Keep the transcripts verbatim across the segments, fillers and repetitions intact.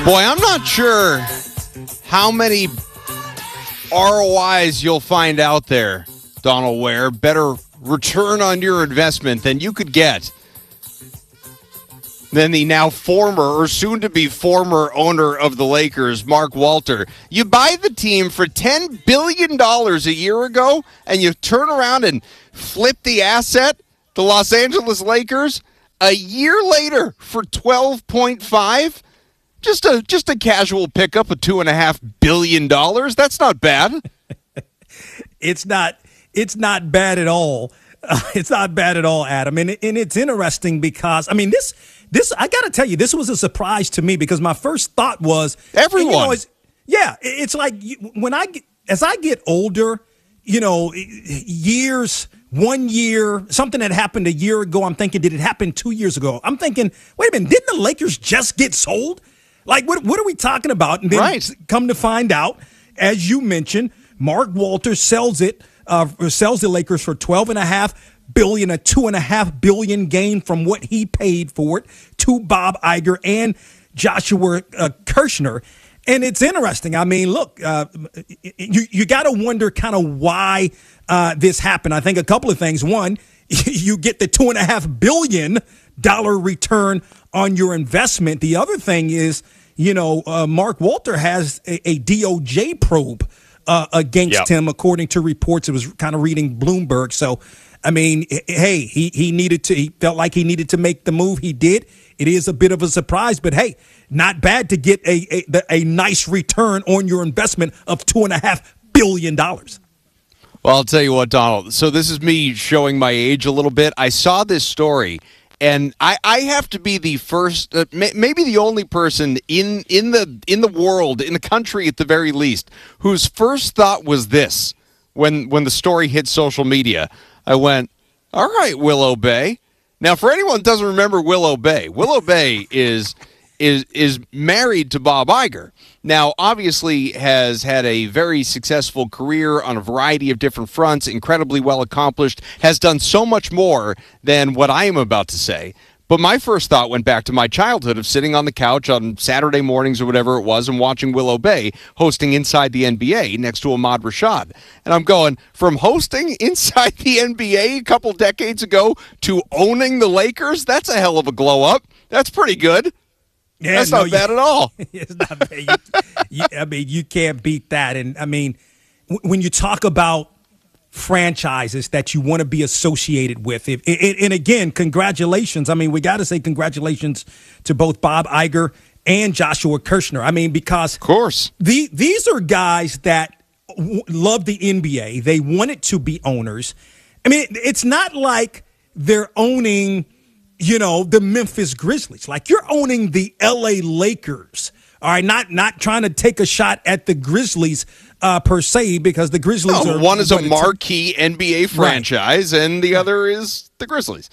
Boy, I'm not sure how many R O Is you'll find out there, Donald Ware. Better return on your investment than you could get than the now former or soon-to-be former owner of the Lakers, Mark Walter. You buy the team for ten billion dollars a year ago, and you turn around and flip the asset, the Los Angeles Lakers, a year later for twelve point five. Just a just a casual pickup of two and a half billion dollars. That's not bad. It's not. It's not bad at all. Uh, it's not bad at all, Adam. And and it's interesting because I mean this this I got to tell you, this was a surprise to me because my first thought was everyone. You know, it's, yeah, it's like when I get, as I get older, you know, years. One year, something that happened a year ago, I'm thinking, did it happen two years ago? I'm thinking, wait a minute, didn't the Lakers just get sold? Like, what what are we talking about? And then right. Come to find out, as you mentioned, Mark Walter sells it, uh, sells the Lakers for twelve and a half billion, a two and a half billion gain from what he paid for it to Bob Iger and Joshua uh, Kirshner. And it's interesting. I mean, look, uh, you you got to wonder kind of why uh, this happened. I think a couple of things. One, you get the two and a half billion dollar return on your investment. The other thing is, you know, uh, Mark Walter has a, a D O J probe uh, against yep. him, according to reports. It was kind of reading Bloomberg. So, I mean, hey, he he needed to. He felt like he needed to make the move. He did. It is a bit of a surprise, but hey, not bad to get a a, a nice return on your investment of two and a half billion dollars. Well, I'll tell you what, Donald. So this is me showing my age a little bit. I saw this story, and I, I have to be the first, uh, may, maybe the only person in in the in the world, in the country at the very least, whose first thought was this when when the story hit social media. I went, all right, Willow Bay. Now, for anyone who doesn't remember Willow Bay, Willow Bay is is is married to Bob Iger. Now, obviously has had a very successful career on a variety of different fronts, incredibly well accomplished, has done so much more than what I am about to say. But my first thought went back to my childhood of sitting on the couch on Saturday mornings or whatever it was and watching Willow Bay hosting Inside the N B A next to Ahmad Rashad. And I'm going, from hosting Inside the N B A a couple decades ago to owning the Lakers, that's a hell of a glow up. That's pretty good. Yeah, that's no, not bad you, at all. It's not bad. You, you, I mean, you can't beat that. And, I mean, w- when you talk about franchises that you want to be associated with. If, and, and again, congratulations. I mean, we got to say congratulations to both Bob Iger and Joshua Kirshner. I mean, because of course, the, these are guys that w- love the N B A. They wanted to be owners. I mean, it's not like they're owning, you know, the Memphis Grizzlies. Like, you're owning the L A Lakers. All right, not not trying to take a shot at the Grizzlies uh, per se, because the Grizzlies no, are one is a marquee N B A franchise, right, and the other is the Grizzlies.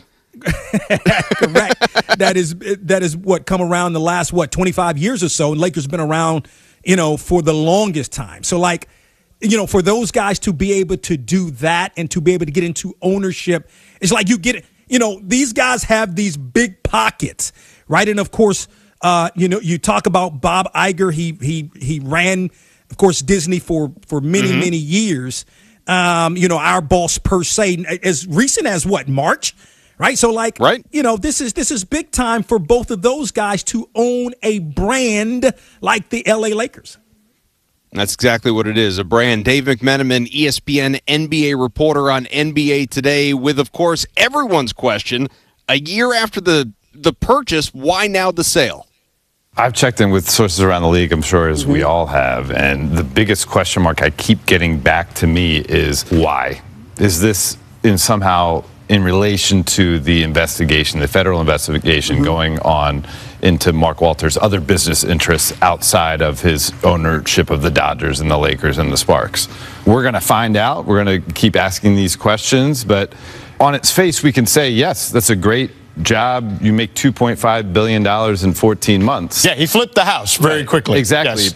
Correct. That is that is what come around the last what twenty-five years or so, and Lakers been around, you know, for the longest time. So, like, you know, for those guys to be able to do that and to be able to get into ownership, it's like you get it. You know, these guys have these big pockets, right? And of course, uh, you know, you talk about Bob Iger. He he he ran, of course, Disney for for many mm-hmm. many years. Um, you know, our boss per se, as recent as what, March, right? So, like, right. you know, this is this is big time for both of those guys to own a brand like the L A Lakers. That's exactly what it is, a brand. Dave McMenamin, E S P N N B A reporter on N B A Today, with, of course, everyone's question, a year after the, the purchase, why now the sale? I've checked in with sources around the league, I'm sure, as mm-hmm. we all have, and the biggest question mark I keep getting back to me is why? Is this in somehow in relation to the investigation, the federal investigation mm-hmm. going on into Mark Walter's other business interests outside of his ownership of the Dodgers and the Lakers and the Sparks? We're going to find out. We're going to keep asking these questions, but on its face, we can say, yes, that's a great job. You make two point five billion dollars in fourteen months. Yeah, he flipped the house very right. quickly. Exactly. Yes.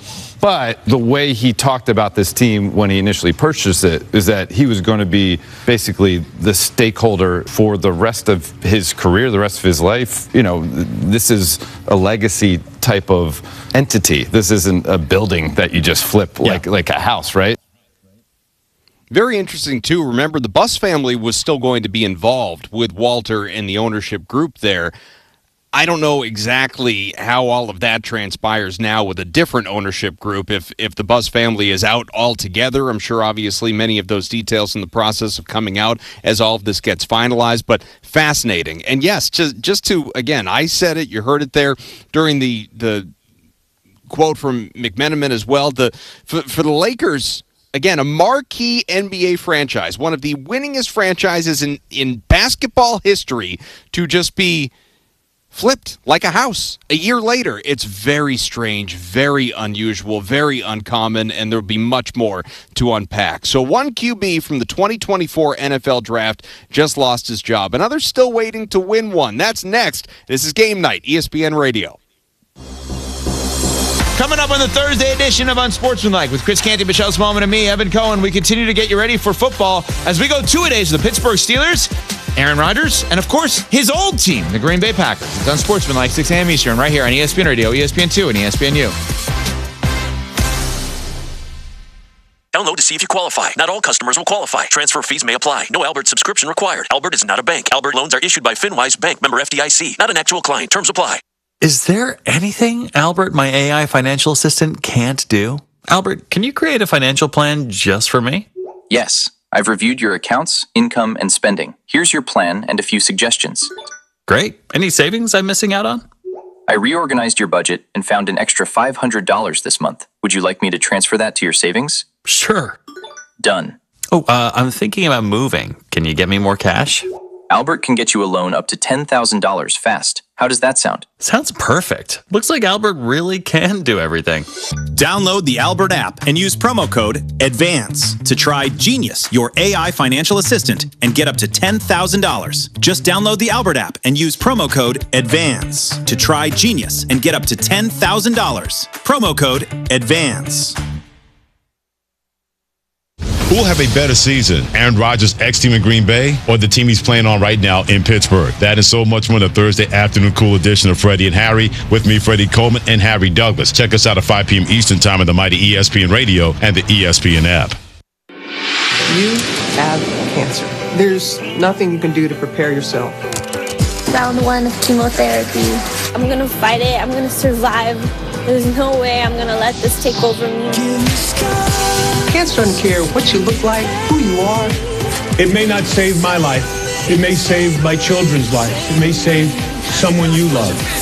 But the way he talked about this team when he initially purchased it is that he was going to be basically the stakeholder for the rest of his career, the rest of his life. You know, this is a legacy type of entity. This isn't a building that you just flip like, yeah. like a house, right? Very interesting, too. Remember, the Buss family was still going to be involved with Walter and the ownership group there. I don't know exactly how all of that transpires now with a different ownership group. If if the Buss family is out altogether, I'm sure obviously many of those details in the process of coming out as all of this gets finalized, but fascinating. And yes, just, just to, again, I said it, you heard it there during the, the quote from McMenamin as well. The for, for the Lakers, again, a marquee N B A franchise, one of the winningest franchises in, in basketball history, to just be flipped like a house a year later. It's very strange, very unusual, very uncommon, and there'll be much more to unpack. So one Q B from the twenty twenty-four N F L Draft just lost his job. Another still waiting to win one. That's next. This is Game Night, E S P N Radio. Coming up on the Thursday edition of Unsportsmanlike with Chris Canty, Michelle Smallman, and me, Evan Cohen, we continue to get you ready for football as we go two-a-days with the Pittsburgh Steelers, Aaron Rodgers, and, of course, his old team, the Green Bay Packers. It's Unsportsmanlike, six a.m. Eastern, right here on E S P N Radio, E S P N two, and E S P N U. Download to see if you qualify. Not all customers will qualify. Transfer fees may apply. No Albert subscription required. Albert is not a bank. Albert loans are issued by FinWise Bank, member F D I C. Not an actual client. Terms apply. Is there anything Albert, my A I financial assistant, can't do? Albert, can you create a financial plan just for me? Yes. I've reviewed your accounts, income, and spending. Here's your plan and a few suggestions. Great. Any savings I'm missing out on? I reorganized your budget and found an extra five hundred dollars this month. Would you like me to transfer that to your savings? Sure. Done. Oh, uh, I'm thinking about moving. Can you get me more cash? Albert can get you a loan up to ten thousand dollars fast. How does that sound? Sounds perfect. Looks like Albert really can do everything. Download the Albert app and use promo code ADVANCE to try Genius, your A I financial assistant, and get up to ten thousand dollars. Just download the Albert app and use promo code ADVANCE to try Genius and get up to ten thousand dollars. Promo code ADVANCE. Who will have a better season, Aaron Rodgers' ex-team in Green Bay or the team he's playing on right now in Pittsburgh? That and so much more in the Thursday afternoon cool edition of Freddie and Harry. With me, Freddie Coleman and Harry Douglas. Check us out at five p.m. Eastern Time on the mighty E S P N Radio and the E S P N app. You have cancer. There's nothing you can do to prepare yourself. Round one of chemotherapy. I'm going to fight it. I'm going to survive. There's no way I'm going to let this take over me. Cancer doesn't care what you look like, who you are. It may not save my life. It may save my children's lives. It may save someone you love.